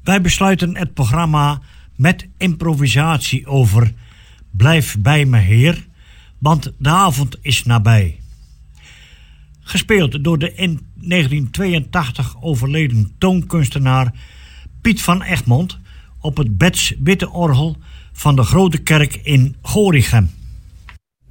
Wij besluiten het programma met improvisatie over Blijf bij me Heer, want de avond is nabij. Gespeeld door de in 1982 overleden toonkunstenaar Piet van Egmond op het Bets Witte Orgel van de Grote Kerk in Gorinchem.